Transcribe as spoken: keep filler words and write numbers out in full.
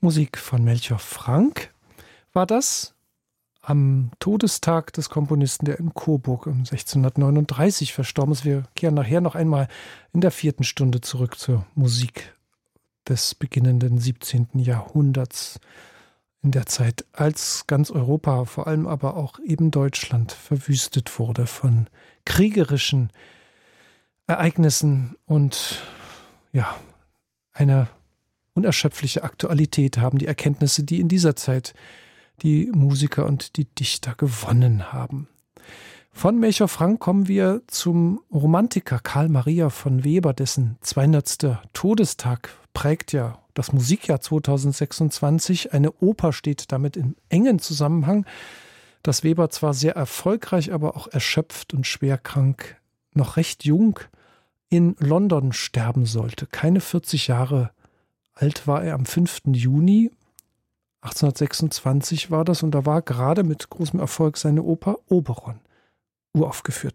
Musik von Melchior Frank war das am Todestag des Komponisten, der in Coburg um sechzehnhundertneununddreißig verstorben ist. Wir kehren nachher noch einmal in der vierten Stunde zurück zur Musik des beginnenden siebzehnten Jahrhunderts, in der Zeit, als ganz Europa, vor allem aber auch eben Deutschland, verwüstet wurde von kriegerischen Ereignissen und ja, eine unerschöpfliche Aktualität haben die Erkenntnisse, die in dieser Zeit die Musiker und die Dichter gewonnen haben. Von Melchior Frank kommen wir zum Romantiker Karl Maria von Weber, dessen zweihundertster Todestag prägt ja das Musikjahr zweitausendsechsundzwanzig. Eine Oper steht damit in engen Zusammenhang, dass Weber zwar sehr erfolgreich, aber auch erschöpft und schwerkrank, noch recht jung in London sterben sollte. Keine vierzig Jahre alt war er am fünften Juni achtzehnhundertsechsundzwanzig war das, und da war gerade mit großem Erfolg seine Oper Oberon uraufgeführt.